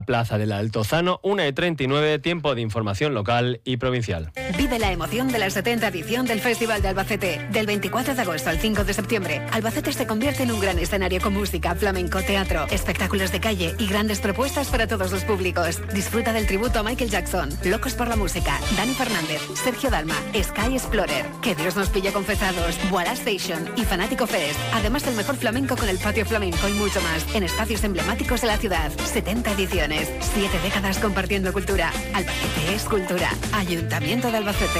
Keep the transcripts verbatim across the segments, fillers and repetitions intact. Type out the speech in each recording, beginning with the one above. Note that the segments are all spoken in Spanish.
Plaza del Altozano, una y treinta y nueve, tiempo de información local y provincial. Vive la emoción de la setenta edición del Festival de Albacete. Del veinticuatro de agosto al cinco de septiembre, Albacete se convierte en un gran escenario con música, flamenco, teatro, espectáculos de calle y grandes propuestas para todos los públicos. Disfruta del tributo a Michael Jackson, Locos por la Música, Dani Fernández, Sergio Dalma, Sky Explorer, Que Dios nos pilla confesados, Voilà Station y Fanático Fest. Además del mejor flamenco con el patio flamenco y mucho más en espacios emblemáticos de la ciudad. setenta ediciones. Siete décadas compartiendo cultura. Albacete es cultura. Ayuntamiento de Albacete.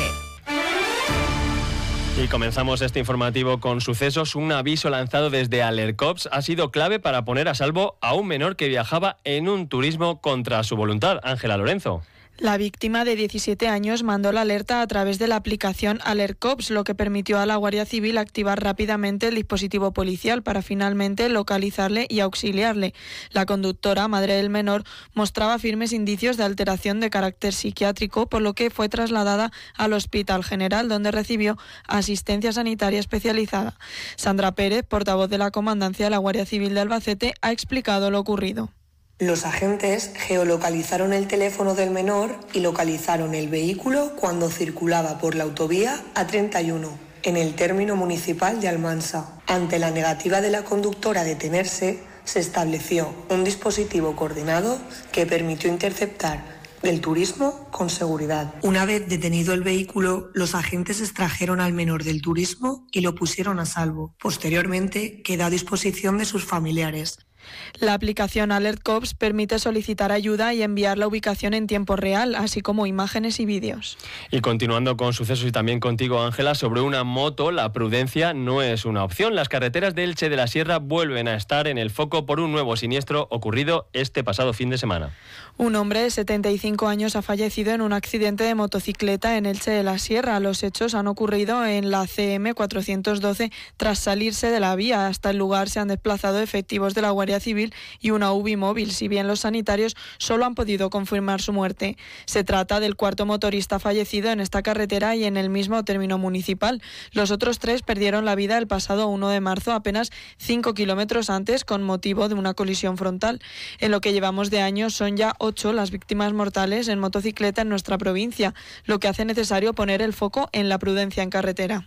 Y comenzamos este informativo con sucesos. Un aviso lanzado desde Alercops ha sido clave para poner a salvo a un menor que viajaba en un turismo contra su voluntad. Ángela Lorenzo. La víctima de diecisiete años mandó la alerta a través de la aplicación Alercops, lo que permitió a la Guardia Civil activar rápidamente el dispositivo policial para finalmente localizarle y auxiliarle. La conductora, madre del menor, mostraba firmes indicios de alteración de carácter psiquiátrico, por lo que fue trasladada al Hospital General, donde recibió asistencia sanitaria especializada. Sandra Pérez, portavoz de la Comandancia de la Guardia Civil de Albacete, ha explicado lo ocurrido. Los agentes geolocalizaron el teléfono del menor y localizaron el vehículo cuando circulaba por la autovía A treinta y uno, en el término municipal de Almansa. Ante la negativa de la conductora a detenerse, se estableció un dispositivo coordinado que permitió interceptar el turismo con seguridad. Una vez detenido el vehículo, los agentes extrajeron al menor del turismo y lo pusieron a salvo. Posteriormente, quedó a disposición de sus familiares. La aplicación Alercops permite solicitar ayuda y enviar la ubicación en tiempo real, así como imágenes y vídeos. Y continuando con sucesos y también contigo, Ángela, sobre una moto, la prudencia no es una opción. Las carreteras de Elche de la Sierra vuelven a estar en el foco por un nuevo siniestro ocurrido este pasado fin de semana. Un hombre de setenta y cinco años ha fallecido en un accidente de motocicleta en Elche de la Sierra. Los hechos han ocurrido en la C M cuatrocientos doce. Tras salirse de la vía, hasta el lugar se han desplazado efectivos de la Guardia Civil y una U B I móvil, si bien los sanitarios solo han podido confirmar su muerte. Se trata del cuarto motorista fallecido en esta carretera y en el mismo término municipal. Los otros tres perdieron la vida el pasado uno de marzo, apenas cinco kilómetros antes, con motivo de una colisión frontal. En lo que llevamos de año son ya ocho las víctimas mortales en motocicleta en nuestra provincia, lo que hace necesario poner el foco en la prudencia en carretera.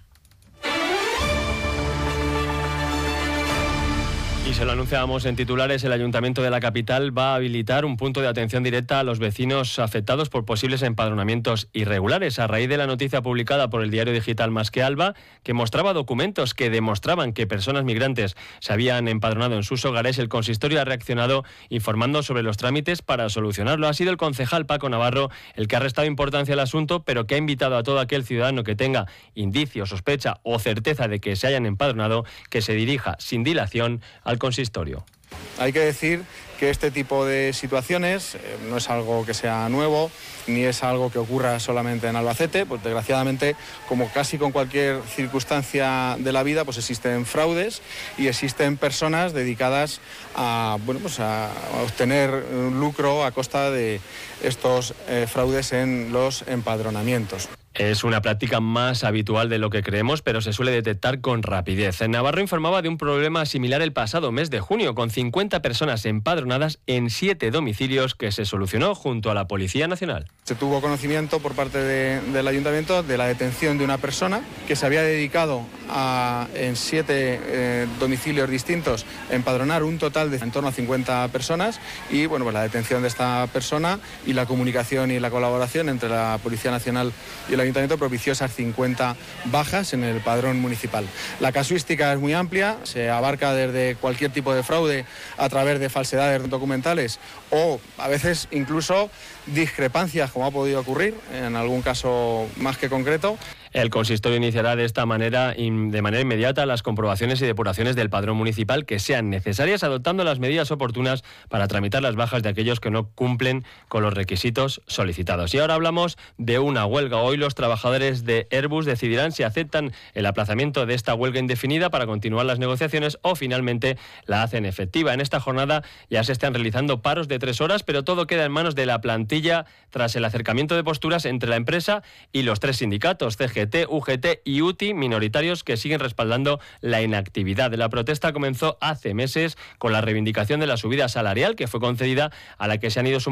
Y se lo anunciábamos en titulares, el Ayuntamiento de la capital va a habilitar un punto de atención directa a los vecinos afectados por posibles empadronamientos irregulares, a raíz de la noticia publicada por el diario digital Más que Alba, que mostraba documentos que demostraban que personas migrantes se habían empadronado en sus hogares. El consistorio ha reaccionado informando sobre los trámites para solucionarlo. Ha sido el concejal Paco Navarro el que ha restado importancia al asunto, pero que ha invitado a todo aquel ciudadano que tenga indicio, sospecha o certeza de que se hayan empadronado, que se dirija sin dilación al consistorio. Hay que decir que este tipo de situaciones eh, no es algo que sea nuevo, ni es algo que ocurra solamente en Albacete, pues desgraciadamente, como casi con cualquier circunstancia de la vida, pues existen fraudes y existen personas dedicadas a, bueno, pues a obtener lucro a costa de estos eh, fraudes en los empadronamientos. Es una práctica más habitual de lo que creemos, pero se suele detectar con rapidez. En Navarro informaba de un problema similar el pasado mes de junio, con cincuenta personas empadronadas en siete domicilios, que se solucionó junto a la Policía Nacional. Se tuvo conocimiento por parte de, del Ayuntamiento de la detención de una persona que se había dedicado a, en siete eh, domicilios distintos, empadronar un total de en torno a cincuenta personas y bueno, pues la detención de esta persona y la comunicación y la colaboración entre la Policía Nacional y el Ayuntamiento propició esas cincuenta bajas en el padrón municipal. La casuística es muy amplia, se abarca desde cualquier tipo de fraude a través de falsedades documentales o a veces incluso discrepancias, como ha podido ocurrir en algún caso más que concreto. El consistorio iniciará de esta manera, de manera inmediata, las comprobaciones y depuraciones del padrón municipal que sean necesarias, adoptando las medidas oportunas para tramitar las bajas de aquellos que no cumplen con los requisitos solicitados. Y ahora hablamos de una huelga. Hoy los trabajadores de Airbus decidirán si aceptan el aplazamiento de esta huelga indefinida para continuar las negociaciones o finalmente la hacen efectiva. En esta jornada ya se están realizando paros de tres horas, pero todo queda en manos de la plantilla tras el acercamiento de posturas entre la empresa y los tres sindicatos, C G T, U G T y U T I, minoritarios, que siguen respaldando la inactividad. La protesta comenzó hace meses con la reivindicación de la subida salarial que fue concedida, a la que se han ido sumando